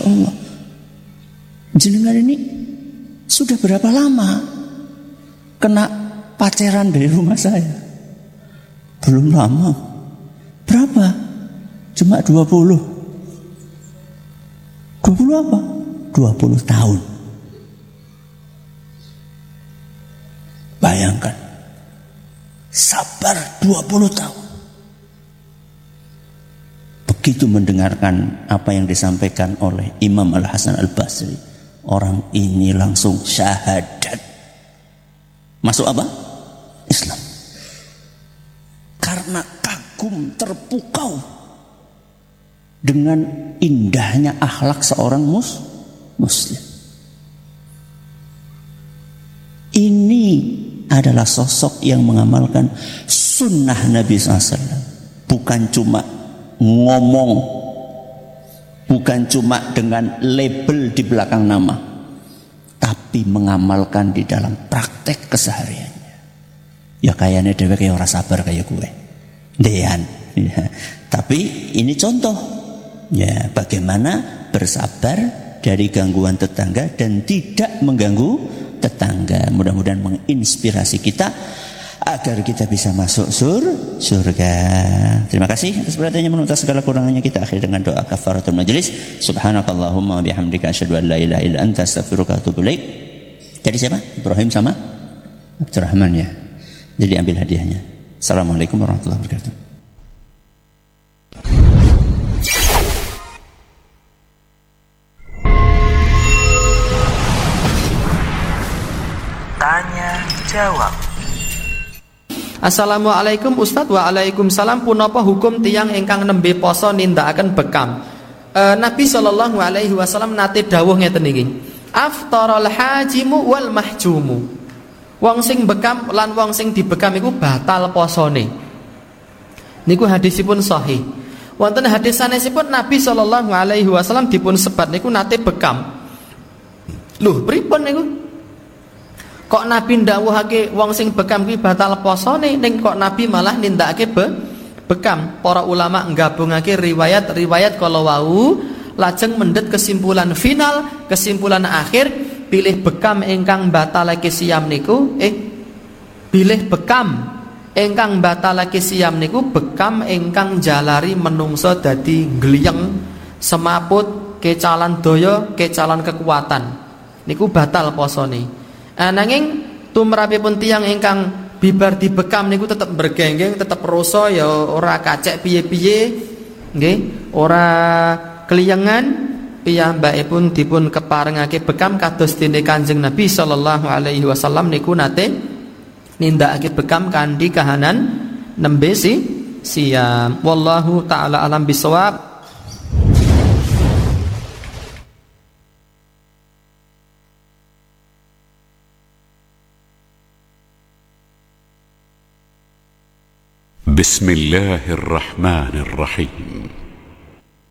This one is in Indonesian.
Allah, jenengan ini sudah berapa lama kena paceran dari rumah saya? Belum lama. Berapa? Cuma 20. 20 apa? 20 tahun. Bayangkan, sabar 20 tahun. Begitu mendengarkan apa yang disampaikan oleh Imam Al-Hasan Al-Basri, orang ini langsung syahadat. Masuk apa? Islam. Karena kagum, terpukau dengan indahnya akhlak seorang muslim. Ini adalah sosok yang mengamalkan sunnah Nabi SAW. Bukan cuma ngomong, bukan cuma dengan label di belakang nama, tapi mengamalkan di dalam praktek kesehariannya. Ya kayaknya dewe kayak orang sabar kayak gue, Dean. Ya. Tapi ini contoh, ya bagaimana bersabar dari gangguan tetangga dan tidak mengganggu tetangga. Mudah-mudahan menginspirasi kita agar kita bisa masuk surga. Terima kasih atas perhatiannya, menuntas segala kurangannya. Kita akhiri dengan doa kafaratul majlis. Subhanakallahumma bihamdika asyhadu an la ilaha illa anta astaghfiruka wa atubu ilaik. Jadi siapa? Ibrahim sama Abdurrahman ya. Jadi ambil hadiahnya. Assalamualaikum warahmatullahi wabarakatuh. Tanya jawab. Assalamualaikum Ustadz. Waalaikumsalam. Punapa hukum tiyang ingkang nembe poso nindakaken bekam? Nabi sallallahu alaihi wasallam nate dawuh ngeten iki. Aftaral hajimu wal mahjumu. Wong sing bekam lan wong sing dibekam iku batal posone. Niku hadisipun sahih. Wonten hadis sanesipun Nabi sallallahu alaihi wasallam dipun sebat niku nate bekam. Lho, pripun niku? Kok Nabi ndawuhake wong sing bekam kuwi batal posone, ning kok Nabi malah nindakake bekam? Para ulama nggabungake riwayat-riwayat kala wau, lajeng mendhet kesimpulan final, kesimpulan akhir, pilih bekam ingkang batalake siam niku, pilih bekam ingkang batalake siam niku bekam ingkang jalari menungso dadi gliyeng, semaput, kecalan daya, kecalan kekuatan. Niku batal posone. Nanging tumrapipun tiyang ingkang bibar dibekam niku tetep bergenggeng, tetep roso ya ora kacek piye-piye, nggih, ora kliyengan, piyambakipun dipun keparengake bekam kados dene Kanjeng Nabi sallallahu alaihi wasallam niku nate nindakake bekam kanthi kahanan nembe siam. Wallahu taala alam bisawab. بسم الله الرحمن الرحيم